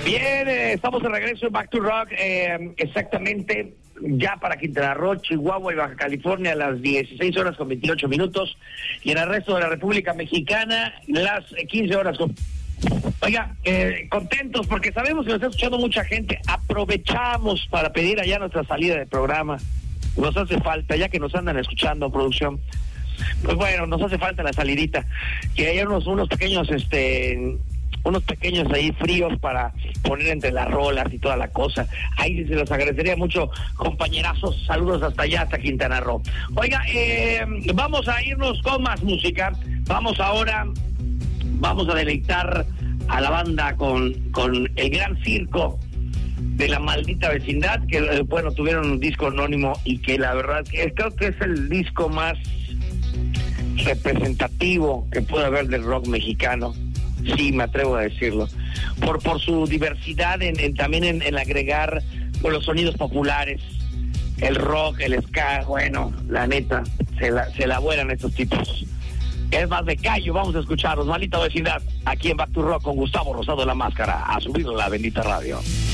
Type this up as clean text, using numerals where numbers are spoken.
Bien, estamos de regreso en Back to Rock, exactamente ya para Quintana Roo, Chihuahua y Baja California a las 16 horas con 28 minutos y en el resto de la República Mexicana las 15 horas con... Oiga, contentos porque sabemos que nos está escuchando mucha gente. Aprovechamos para pedir allá nuestra salida de programa. Nos hace falta, ya que nos andan escuchando, producción. Pues bueno, nos hace falta la salidita. Que hay unos pequeños ahí fríos para poner entre las rolas y toda la cosa. Ahí se los agradecería mucho, compañerazos. Saludos hasta allá, hasta Quintana Roo. Oiga, vamos a irnos con más música. Vamos a deleitar a la banda con el gran circo de La Maldita Vecindad, que bueno, tuvieron un disco anónimo y que la verdad creo que es el disco más representativo que puede haber del rock mexicano. Sí, me atrevo a decirlo. Por su diversidad también en agregar los sonidos populares, el rock, el ska. Bueno, la neta, se la vuelan estos tipos. Es más, de callo, vamos a escucharlos. Maldita Vecindad, aquí en Back to Rock con Gustavo Rosado de La Máscara. Ha subido la bendita radio.